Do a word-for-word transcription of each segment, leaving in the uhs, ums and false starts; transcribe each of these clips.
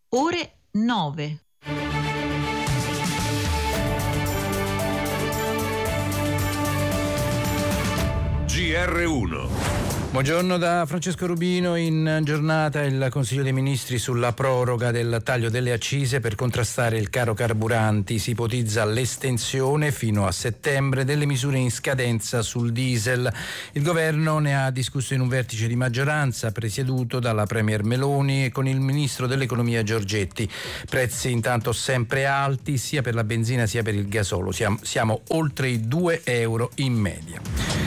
ore nove. G R uno. Buongiorno da Francesco Rubino. In giornata il Consiglio dei Ministri sulla proroga del taglio delle accise per contrastare il caro carburanti. Si ipotizza l'estensione fino a settembre delle misure in scadenza sul diesel. Il governo ne ha discusso in un vertice di maggioranza presieduto dalla Premier Meloni e con il Ministro dell'Economia Giorgetti. Prezzi intanto sempre alti sia per la benzina sia per il gasolo. Siamo, siamo oltre i due euro in media.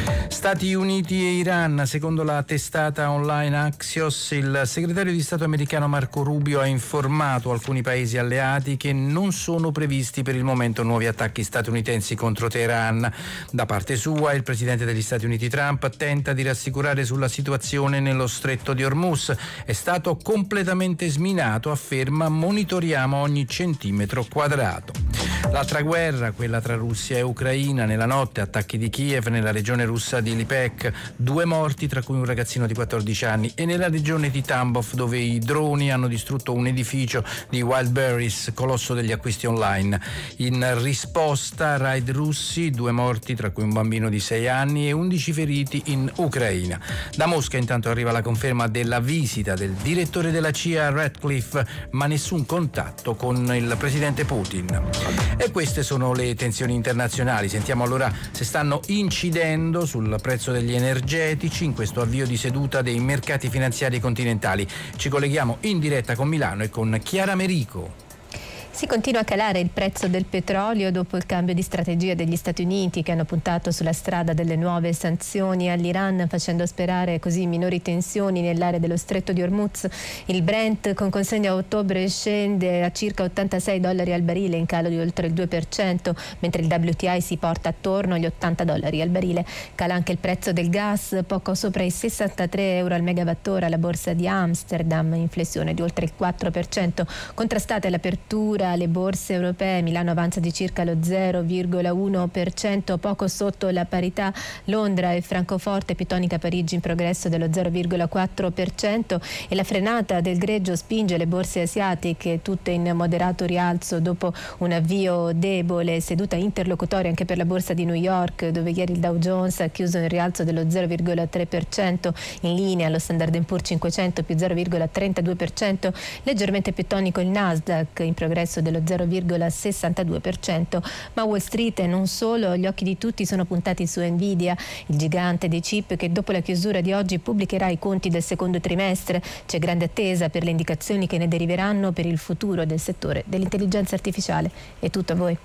Stati Uniti e Iran. Secondo la testata online Axios, il segretario di Stato americano Marco Rubio ha informato alcuni paesi alleati che non sono previsti per il momento nuovi attacchi statunitensi contro Teheran. Da parte sua, il presidente degli Stati Uniti Trump tenta di rassicurare sulla situazione nello stretto di Hormuz. È stato completamente sminato, afferma, monitoriamo ogni centimetro quadrato. L'altra guerra, quella tra Russia e Ucraina, nella notte attacchi di Kiev nella regione russa di Lipetsk, due morti tra cui un ragazzino di quattordici anni, e nella regione di Tambov dove i droni hanno distrutto un edificio di Wildberries, colosso degli acquisti online. In risposta raid russi, due morti tra cui un bambino di sei anni e undici feriti in Ucraina. Da Mosca intanto arriva la conferma della visita del direttore della C I A Ratcliffe, ma nessun contatto con il presidente Putin. E queste sono le tensioni internazionali. Sentiamo allora se stanno incidendo sul prezzo degli energetici in questo avvio di seduta dei mercati finanziari continentali. Ci colleghiamo in diretta con Milano e con Chiara Merico. Si continua a calare il prezzo del petrolio dopo il cambio di strategia degli Stati Uniti, che hanno puntato sulla strada delle nuove sanzioni all'Iran, facendo sperare così minori tensioni nell'area dello stretto di Hormuz. Il Brent con consegna a ottobre scende a circa ottantasei dollari al barile, in calo di oltre il due per cento, mentre il W T I si porta attorno agli ottanta dollari al barile. Cala anche il prezzo del gas, poco sopra i sessantatré euro al megawattora alla borsa di Amsterdam, inflessione di oltre il quattro per cento. Contrastate all'apertura le borse europee, Milano avanza di circa lo zero virgola uno per cento, poco sotto la parità. Londra e Francoforte, più tonica Parigi in progresso dello zero virgola quattro per cento, e la frenata del greggio spinge le borse asiatiche tutte in moderato rialzo dopo un avvio debole. Seduta interlocutoria anche per la borsa di New York, dove ieri il Dow Jones ha chiuso in rialzo dello zero virgola tre per cento, in linea lo Standard and Poor's cinquecento più zero virgola trentadue per cento, leggermente più tonico il Nasdaq in progresso dello zero virgola sessantadue per cento. Ma Wall Street e non solo, gli occhi di tutti sono puntati su Nvidia, il gigante dei chip che dopo la chiusura di oggi pubblicherà i conti del secondo trimestre. C'è grande attesa per le indicazioni che ne deriveranno per il futuro del settore dell'intelligenza artificiale. È tutto a voi.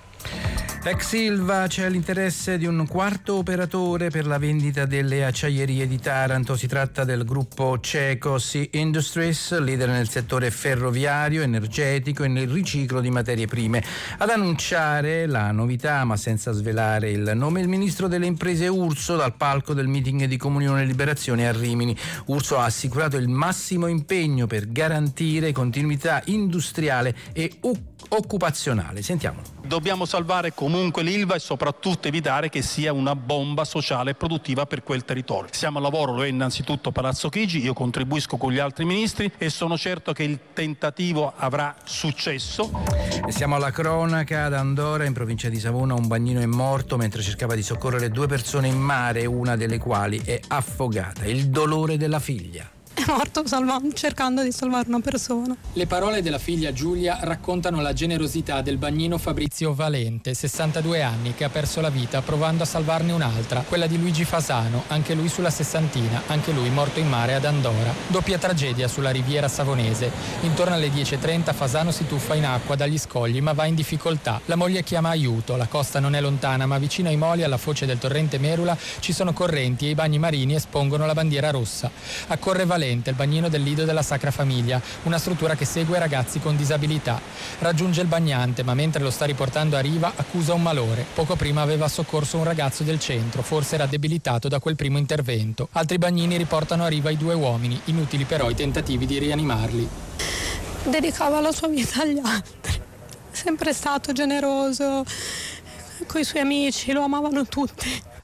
Ex Ilva, c'è l'interesse di un quarto operatore per la vendita delle acciaierie di Taranto. Si tratta del gruppo Ceco Sea Industries, leader nel settore ferroviario, energetico e nel riciclo di materie prime. Ad annunciare la novità, ma senza svelare il nome, il ministro delle imprese Urso dal palco del meeting di Comunione e Liberazione a Rimini. Urso ha assicurato il massimo impegno per garantire continuità industriale e occupazionale. Sentiamolo. Dobbiamo salvare comunque l'Ilva e soprattutto evitare che sia una bomba sociale e produttiva per quel territorio. Siamo al lavoro, lo è innanzitutto Palazzo Chigi, io contribuisco con gli altri ministri e sono certo che il tentativo avrà successo. E siamo alla cronaca. Ad Andora, in provincia di Savona, un bagnino è morto mentre cercava di soccorrere due persone in mare, una delle quali è affogata. Il dolore della figlia. È morto salvando, cercando di salvare una persona. Le parole della figlia Giulia raccontano la generosità del bagnino Fabrizio Valente, sessantadue anni, che ha perso la vita provando a salvarne un'altra, quella di Luigi Fasano, anche lui sulla sessantina, anche lui morto in mare ad Andora. Doppia tragedia sulla riviera savonese. Intorno alle dieci e trenta Fasano si tuffa in acqua dagli scogli ma va in difficoltà. La moglie chiama aiuto, la costa non è lontana ma vicino ai moli alla foce del torrente Merula ci sono correnti e i bagni marini espongono la bandiera rossa. Accorre Valente, il bagnino del Lido della Sacra Famiglia, una struttura che segue ragazzi con disabilità. Raggiunge il bagnante, ma mentre lo sta riportando a riva accusa un malore. Poco prima aveva soccorso un ragazzo del centro, forse era debilitato da quel primo intervento. Altri bagnini riportano a riva i due uomini, inutili però i tentativi di rianimarli. Dedicava la sua vita agli altri, sempre stato generoso, coi suoi amici lo amavano tutti.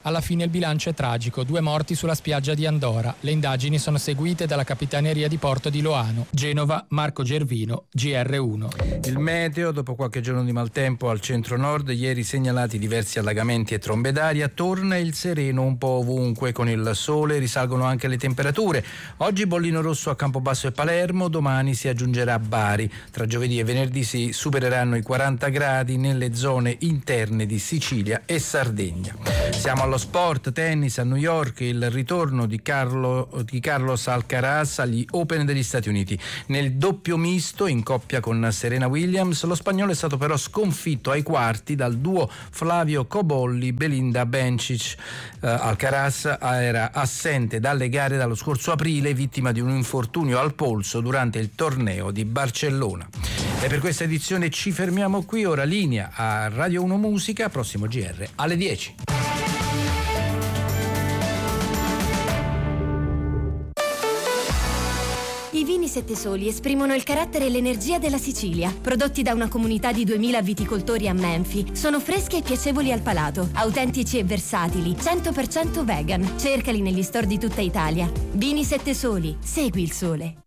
Alla fine il bilancio è tragico, due morti sulla spiaggia di Andora. Le indagini sono seguite dalla Capitaneria di Porto di Loano. Genova, Marco Gervino, G R uno. Il meteo, dopo qualche giorno di maltempo al centro-nord, ieri segnalati diversi allagamenti e trombe d'aria, torna il sereno un po' ovunque. Con il sole risalgono anche le temperature. Oggi bollino rosso a Campobasso e Palermo, domani si aggiungerà Bari. Tra giovedì e venerdì si supereranno i quaranta gradi nelle zone interne di Sicilia e Sardegna. Siamo allo sport, tennis a New York, il ritorno di, Carlo, di Carlos Alcaraz agli Open degli Stati Uniti. Nel doppio misto in coppia con Serena Williams, lo spagnolo è stato però sconfitto ai quarti dal duo Flavio Cobolli-Belinda Bencic. Uh, Alcaraz era assente dalle gare dallo scorso aprile, vittima di un infortunio al polso durante il torneo di Barcellona. E per questa edizione ci fermiamo qui, ora linea a Radio uno Musica, prossimo G R alle dieci. I vini Sette Soli esprimono il carattere e l'energia della Sicilia. Prodotti da una comunità di duemila viticoltori a Menfi, sono freschi e piacevoli al palato, autentici e versatili, cento per cento vegan. Cercali negli store di tutta Italia. Vini Sette Soli, segui il sole.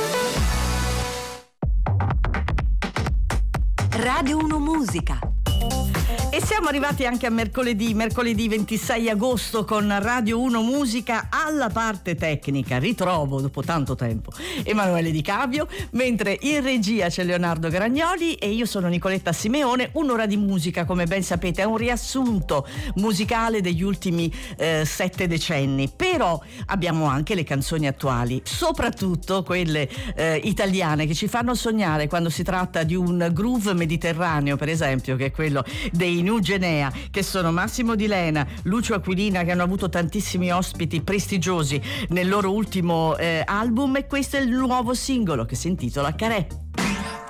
Radio uno Musica. E siamo arrivati anche a mercoledì, mercoledì ventisei agosto con Radio uno Musica. Alla parte tecnica ritrovo dopo tanto tempo Emanuele Di Cavio, mentre in regia c'è Leonardo Gragnoli e io sono Nicoletta Simeone. Un'ora di musica, come ben sapete, è un riassunto musicale degli ultimi eh, sette decenni, però abbiamo anche le canzoni attuali, soprattutto quelle eh, italiane che ci fanno sognare quando si tratta di un groove mediterraneo, per esempio, che è quello dei New Genea, che sono Massimo Di Lena, Lucio Aquilina, che hanno avuto tantissimi ospiti prestigiosi nel loro ultimo eh, album, e questo è il nuovo singolo che si intitola Carè.